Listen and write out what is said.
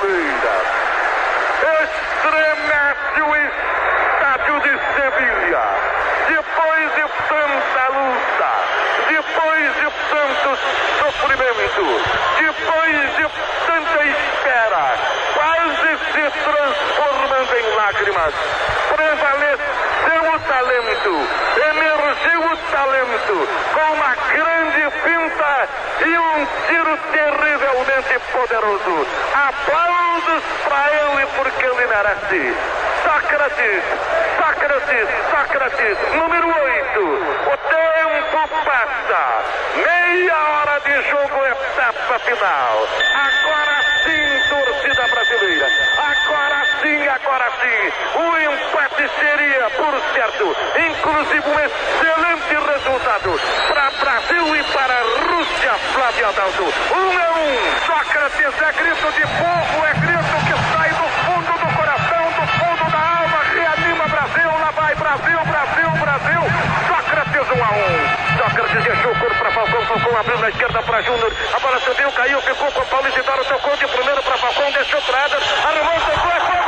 brasileira. Estremece o estádio de Sevilha. Depois de tanta luta, depois de tanto sofrimento, depois de tanta espera, quase se transformando em lágrimas, prevaleceu o talento, emergiu o talento, com uma grande finta e um tiro terrivelmente poderoso. Aplausos para ele porque ele merece. Sócrates, número 8. O tempo passa. Meia hora de jogo, etapa final. Agora sim, torcida brasileira. Agora sim. O empate seria, por certo, inclusive um excelente resultado para Brasil e para a Rússia, Flávio Adalto. 1-1. Sócrates é grito de povo, é grito que sai do fundo do coração, do fundo da alma, reanima Brasil, lá vai Brasil. Sócrates 1-1. Sócrates deixou o corpo para Falcão abriu na esquerda para Júnior, a bola subiu, caiu, ficou com o Paulo Isidoro, tocou de primeiro para Falcão, deixou para Eder, arrumou, tocou,